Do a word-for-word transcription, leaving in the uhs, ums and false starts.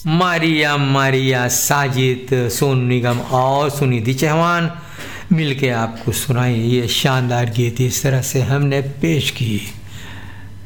मारिया मारिया, साजिद, सोनू निगम और सुनिधि चौहान मिलके आपको सुनाई ये शानदार गीत। इस तरह से हमने पेश की।